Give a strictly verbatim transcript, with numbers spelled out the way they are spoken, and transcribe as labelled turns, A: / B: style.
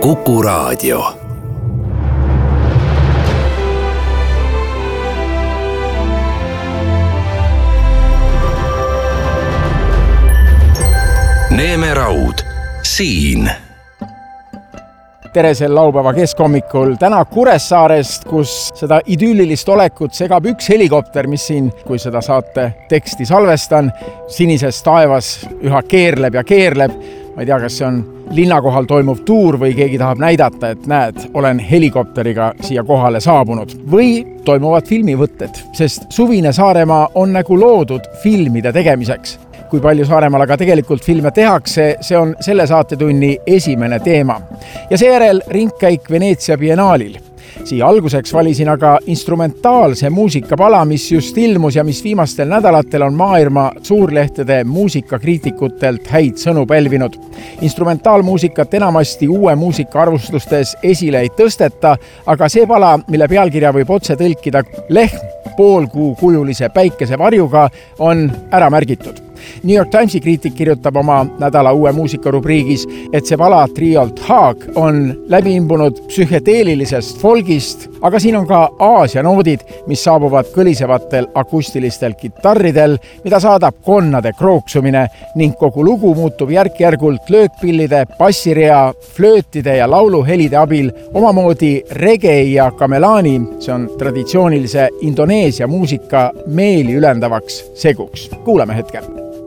A: Kuku Raadio. Neeme Raud, siin. Tere sel laupäeva keskhommikul täna Kuressaarest, kus seda idüllilist olekut segab üks helikopter, mis siin, kui seda saate teksti salvestan, sinises taevas üha keerleb ja keerleb. Ma ei tea, kas see on linnakohal toimuv tuur või keegi tahab näidata, et näed, olen helikopteriga siia kohale saabunud. Või toimuvad filmivõtted, sest suvine Saaremaa on nagu loodud filmide tegemiseks. Kui palju Saaremaal aga tegelikult filme tehakse, see on selle saatetunni esimene teema. Ja seejärel ringkäik Veneetsia biennaalil. Siia alguseks valisin aga instrumentaalse muusikapala, mis just ilmus ja mis viimastel nädalatel on maailma suurlehtede muusikakriitikutelt häid sõnu pälvinud. Instrumentaalmuusikat enamasti uue muusikaarvustustes esile ei tõsteta, aga see pala, mille pealkirja võib otse tõlkida lehm poolkuu kujulise päikese varjuga, on ära märgitud. New York Timesi kriitik kirjutab oma nädala uue muusikarubriigis, et see pala triolt Haag on läbi imbunud psühhedeelilisest folgist, aga siin on ka Aasia noodid, mis saabuvad kõlisevatel akustilistel kitarridel, mida saadab konnade krooksumine ning kogu lugu muutub järk-järgult löökpillide, bassirea, flöötide ja lauluhelide abil omamoodi reggae ja kamelaani, see on traditsioonilise Indoneesia muusika meeli ülendavaks seguks. Kuulame hetkel.